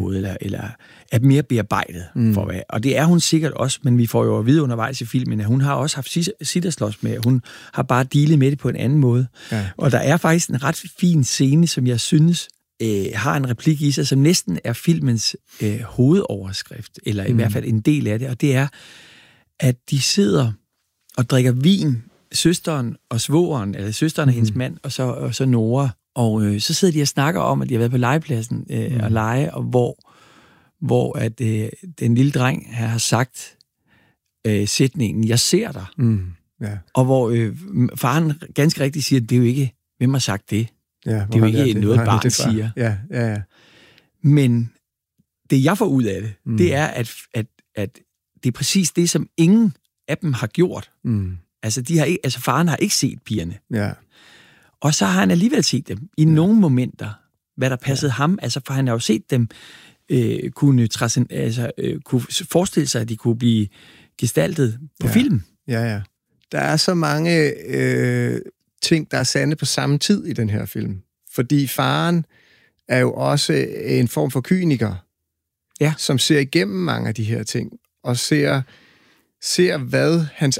måde, eller er mere bearbejdet for hvad. Og det er hun sikkert også, men vi får jo at vide undervejs i filmen, at hun har også haft sit at slås med. Hun har bare dealet med det på en anden måde. Ja. Og der er faktisk en ret fin scene, som jeg synes har en replik i sig, som næsten er filmens hovedoverskrift, eller i hvert fald en del af det, og det er, at de sidder og drikker vin, søsteren og svogeren, eller søsteren og hendes mand, og så Nora. Og så sidder de og snakker om, at de har været på legepladsen og lege, og hvor at den lille dreng har sagt sætningen, jeg ser dig. Ja. Og hvor faren ganske rigtigt siger, det er jo ikke, hvem har sagt det? Ja, det er jo ikke noget, barn siger. Ja. Men det, jeg får ud af det, det er, at det er præcis det, som ingen af dem har gjort. Altså, faren har ikke set pigerne. Ja. Og så har han alligevel set dem i nogle momenter, hvad der passede ham. Altså, for han har jo set dem kunne forestille sig, at de kunne blive gestaltet på film. Ja. Der er så mange ting, der er sande på samme tid i den her film. Fordi faren er jo også en form for kyniker, som ser igennem mange af de her ting, og ser hvad hans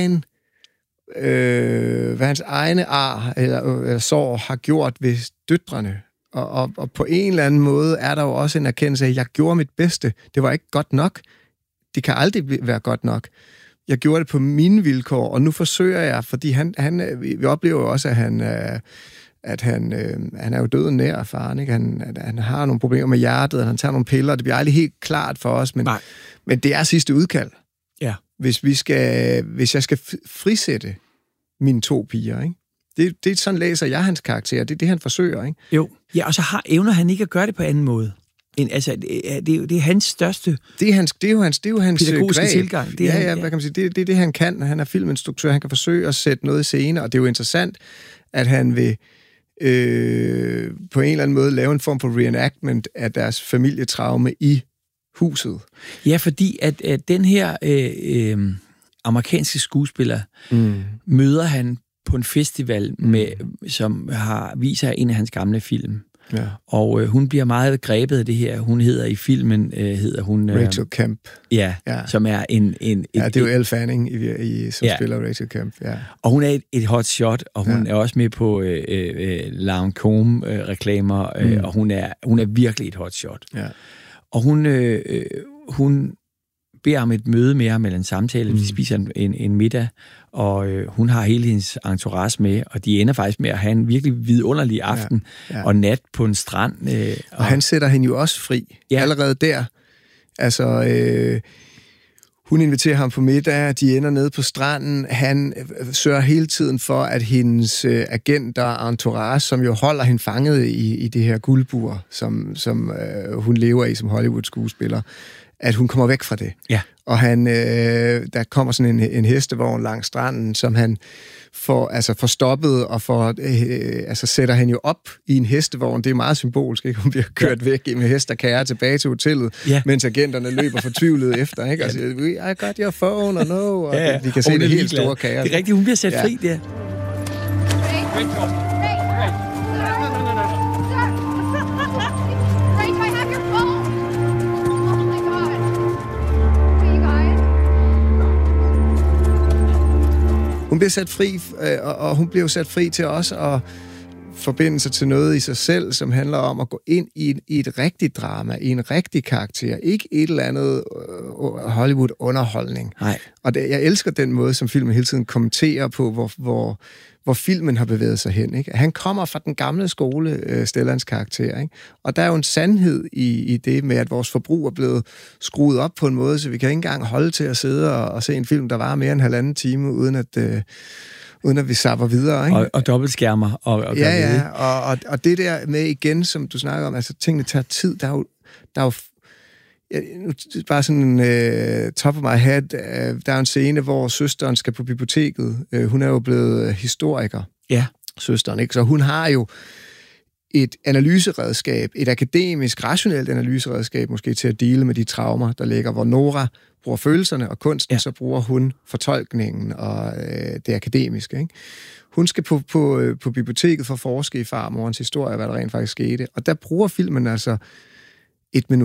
egne ar eller sår har gjort ved døtrene. Og på en eller anden måde er der jo også en erkendelse af, at jeg gjorde mit bedste. Det var ikke godt nok. Det kan aldrig være godt nok. Jeg gjorde det på mine vilkår, og nu forsøger jeg, fordi vi oplever jo også, at han er jo døden nær af faren, ikke? Han har nogle problemer med hjertet, og han tager nogle piller, og det bliver aldrig helt klart for os, men det er sidste udkald. Ja. Hvis jeg skal frisætte mine 2 piger, ikke? Det sådan læser jeg hans karakter. Det er det, han forsøger, ikke? Jo. Ja, og så evner han ikke at gøre det på anden måde. Altså, det er hans største... Det er jo hans pædagogiske tilgang. Hvad kan man sige? Det er det, han kan. Han er filminstruktør. Han kan forsøge at sætte noget i scene, og det er jo interessant, at han vil på en eller anden måde lave en form for reenactment af deres familietraume i huset. Ja, fordi at den her amerikanske skuespiller møder han på en festival, som viser en af hans gamle film. Ja. Og hun bliver meget grebet af det her. Hun hedder i filmen, Rachel Kemp. Ja, som er en det er jo Elle Fanning, som spiller Rachel Kemp. Ja. Og hun er et hot shot, og hun er også med på Lancôme-reklamer, og hun er virkelig et hot shot. Ja. Og hun beder om et møde med ham, eller en samtale, de spiser en middag, og hun har hele hendes entourage med, og de ender faktisk med at have en virkelig vidunderlig aften og nat på en strand. Og han sætter hende jo også fri, allerede der. Altså, hun inviterer ham på middag, de ender nede på stranden, han sørger hele tiden for, at hendes agenter og entourage, som jo holder hende fanget i det her guldbur, som hun lever i som Hollywood-skuespiller, at hun kommer væk fra det. Ja. Og der kommer sådan en hestevogn langs stranden, som han får stoppet, og sætter han jo op i en hestevogn. Det er meget symbolsk, ikke? Hun bliver kørt væk med hest og kære tilbage til hotellet, mens agenterne løber fortvivlet efter, ikke? Altså, I got your phone, og no, og vi kan se det helt store kære. Det er rigtigt, hun bliver sat fri der. Hun bliver sat fri, og hun bliver jo sat fri til også at forbinde sig til noget i sig selv, som handler om at gå ind i et rigtigt drama, i en rigtig karakter. Ikke et eller andet Hollywood-underholdning. Nej. Og jeg elsker den måde, som filmen hele tiden kommenterer på, hvor filmen har bevæget sig hen. Ikke? Han kommer fra den gamle skole, Stellans karakter. Ikke? Og der er jo en sandhed i det med, at vores forbrug er blevet skruet op på en måde, så vi kan ikke engang holde til at sidde og se en film, der varer mere end 1,5 time, uden at vi zapper videre. Ikke? Og dobbeltskærmer. Og det der med igen, som du snakker om, altså tingene tager tid. Der er jo bare sådan en top of my head. Der er en scene, hvor søsteren skal på biblioteket. Hun er jo blevet historiker. Ja. Søsteren, ikke? Så hun har jo et analyseredskab, et akademisk, rationelt analyseredskab, måske til at dele med de traumer, der ligger, hvor Nora bruger følelserne og kunsten, så bruger hun fortolkningen og det akademiske. Ikke? Hun skal på biblioteket for at forske i farmorens historie, hvad der rent faktisk skete. Og der bruger filmen altså 1 minut